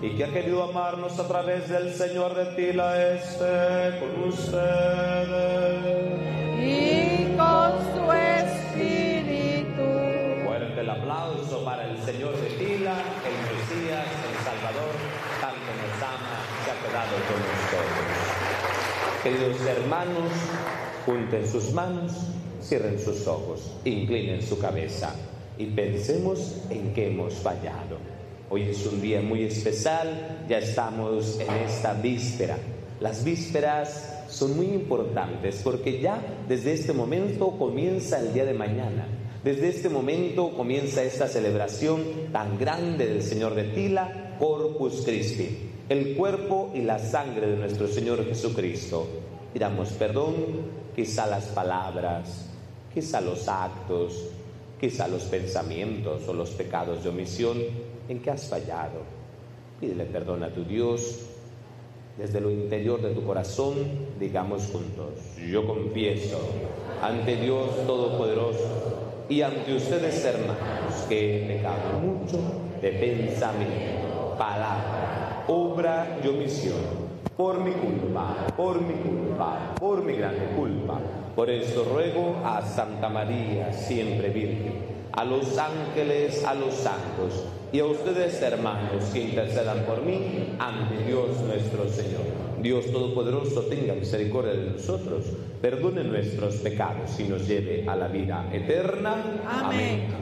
y que ha querido amarnos a través del Señor de Tila, esté con ustedes. Y con su espíritu. Fuerte el aplauso para el Señor de Tila, el Mesías, el Salvador, tanto nos ama, que ha quedado con nosotros. Queridos hermanos, junten sus manos, cierren sus ojos, inclinen su cabeza y pensemos en qué hemos fallado. Hoy es un día muy especial, ya estamos en esta víspera. Las vísperas son muy importantes porque ya desde este momento comienza el día de mañana. Desde este momento comienza esta celebración tan grande del Señor de Tila, Corpus Christi, el cuerpo y la sangre de nuestro Señor Jesucristo. Pidamos perdón, quizá las palabras, quizá los actos, quizá los pensamientos o los pecados de omisión en que has fallado. Pídele perdón a tu Dios. Desde lo interior de tu corazón, digamos juntos: yo confieso ante Dios Todopoderoso y ante ustedes, hermanos, que he pecado mucho de pensamiento, palabra, obra y omisión, por mi culpa, por mi grande culpa. Por esto ruego a Santa María, siempre Virgen, a los ángeles, a los santos y a ustedes, hermanos, que intercedan por mí ante Dios nuestro Señor. Dios Todopoderoso tenga misericordia de nosotros, perdone nuestros pecados y nos lleve a la vida eterna. Amén.